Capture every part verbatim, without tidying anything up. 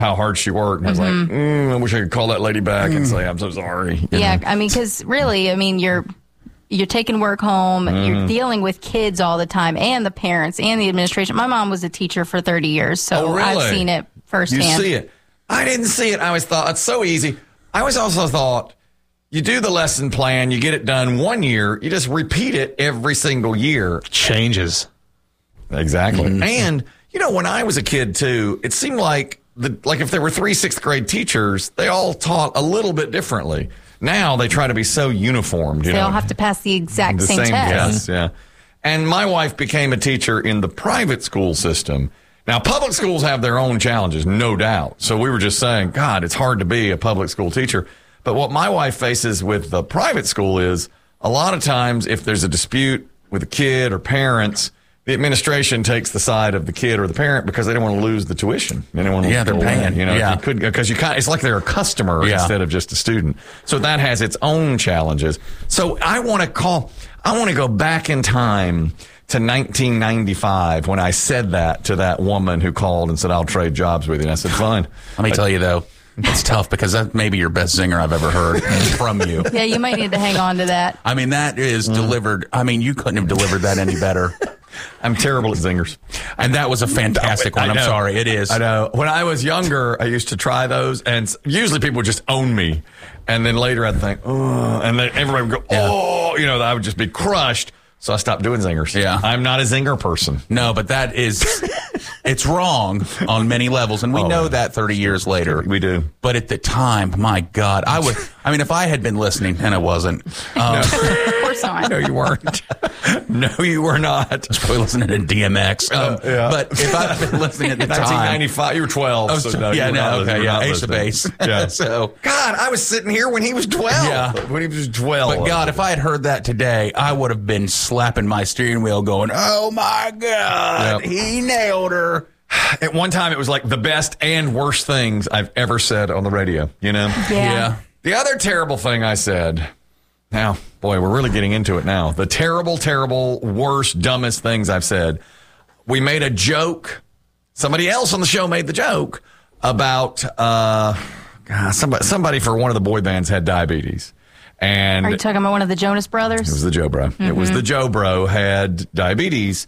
how hard she worked. And I was Mm-hmm. like, mm, I wish I could call that lady back Mm. and say, I'm so sorry. You Yeah, know? I mean, because really, I mean, you're you're taking work home, Mm-hmm. you're dealing with kids all the time, and the parents and the administration. My mom was a teacher for thirty years, so Oh, really? I've seen it firsthand. You see it. I didn't see it. I always thought it's so easy. I always also thought you do the lesson plan, you get it done one year, you just repeat it every single year. Changes. Exactly. Mm-hmm. And, you know, when I was a kid, too, it seemed like the like if there were three sixth grade teachers, they all taught a little bit differently. Now they try to be so uniformed. You They know, all have to pass the exact the same, same test. test. Yeah. And my wife became a teacher in the private school system. Now, public schools have their own challenges, no doubt. So we were just saying, God, it's hard to be a public school teacher. But what my wife faces with the private school is a lot of times if there's a dispute with a kid or parents, the administration takes the side of the kid or the parent because they don't want to lose the tuition. They don't want to Yeah, they're go in, paying. you know, Yeah. you could because you kind it's like they're a customer Yeah. instead of just a student. So that has its own challenges. So I want to call I want to go back in time to nineteen ninety-five when I said that to that woman who called and said, I'll trade jobs with you. And I said, fine. Let me tell you, though, it's tough because that may be your best zinger I've ever heard from you. Yeah, you might need to hang on to that. I mean, that is Mm. delivered. I mean, you couldn't have delivered that any better. I'm terrible at zingers. And that was a fantastic I one. I'm know. sorry. It is. I know. When I was younger, I used to try those, and s- usually people would just own me. And then later I'd think, oh, and then everybody would go, oh, you know, I would just be crushed. So I stopped doing zingers. Yeah. I'm not a zinger person. No, but that is, it's wrong on many levels. And we Oh, know yeah. that thirty years later. We do. But at the time, my God, I would, I mean, if I had been listening, and I wasn't, um, Of course not. No, you weren't. No, you were not. probably listening to D M X. Um, Uh, yeah. But if I'd been listening at the time. nineteen ninety-five, you were twelve. I was- so no, yeah, you were no, not okay, listening. You were yeah, not Ace of listening. Base. Yeah. So, God, I was sitting here when he was twelve. Yeah. When he was twelve. but God, if I had heard that today, I would have been slapping my steering wheel going, oh my God, Yep. he nailed her. At one time, it was like the best and worst things I've ever said on the radio, you know? Yeah. The other terrible thing I said, now, boy, we're really getting into it now. The terrible, terrible, worst, dumbest things I've said. We made a joke. Somebody else on the show made the joke about uh, God, somebody, somebody for one of the boy bands had diabetes. And Are you talking about one of the Jonas Brothers? it was the Joe Bro. It Mm-hmm. was the Joe Bro had diabetes.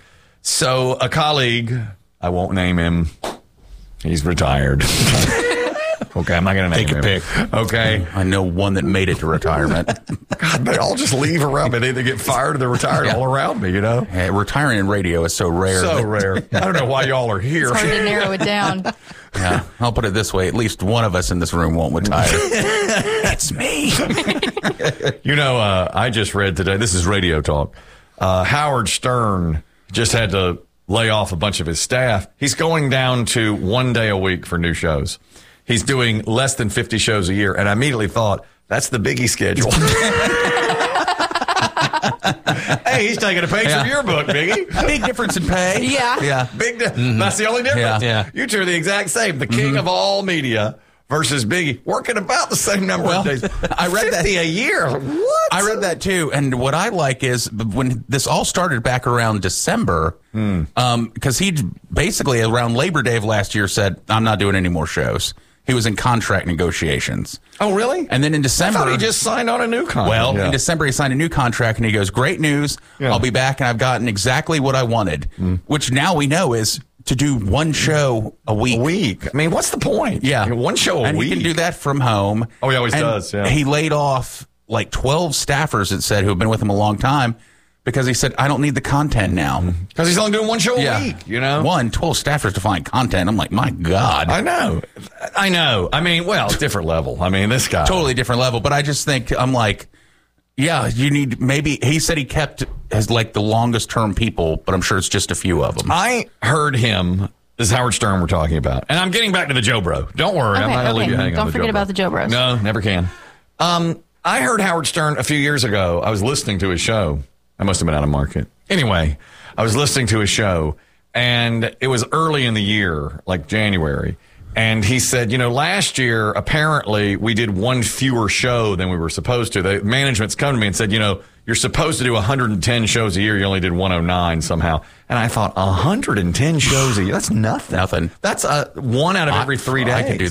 So a colleague, I won't name him. He's retired. Okay, I'm not going to name Take a him. pick. Okay. I know one that made it to retirement. God, they all just leave around me. They either get fired or they're retired all around me, you know? Hey, retiring in radio is so rare. So that- rare. I don't know why y'all are here. It's hard to narrow it down. Yeah, I'll put it this way: at least one of us in this room won't retire. It's me. You know, uh, I just read today, this is radio talk. Uh, Howard Stern just had to lay off a bunch of his staff. He's going down to one day a week for new shows. He's doing less than fifty shows a year. And I immediately thought, that's the Biggie schedule. Hey, he's taking a page Yeah. from your book, Biggie. Big difference in pay. Yeah. Yeah. Big. Di- That's the only difference. Yeah. Yeah. You two are the exact same. The king of all media versus Biggie, working about the same number Well, of days. I read that- fifty a year. What? I read that too, and what I like is when this all started back around December, um, because he basically around Labor Day of last year said, "I'm not doing any more shows." He was in contract negotiations, Oh, really? and then in I December, thought he just signed on a new contract. well, Yeah. in December he signed a new contract, and he goes, "Great news! Yeah. I'll be back, and I've gotten exactly what I wanted," which now we know is to do one show a week. a week. I mean, what's the point? Yeah. One show a and week. he can do that from home. Oh, he always And does, yeah. He laid off like twelve staffers, it said, who have been with him a long time because he said, I don't need the content now. Because he's only doing one show Yeah. a week, you know? One, twelve staffers to find content. I'm like, my God. I know. I know. I mean, well, different level. I mean, this guy. Totally different level. But I just think, I'm like, yeah, you need maybe, he said he kept as like the longest term people, but I'm sure it's just a few of them. I heard him. This is Howard Stern we're talking about. And I'm getting back to the Joe Bro. Don't worry. I'm Okay, not going to okay. leave you hanging Don't on the forget Joe about Bro. the Joe Bros. No, never can. Um, I heard Howard Stern a few years ago. I was listening to his show. I must have been out of market. Anyway, I was listening to his show, and it was early in the year, like January. And he said, you know, last year, apparently, we did one fewer show than we were supposed to. The management's come to me and said, you know, you're supposed to do one hundred ten shows a year. You only did one oh nine somehow. And I thought, one hundred ten shows a year? That's nothing. Nothing. That's uh, one out of every three days. I could do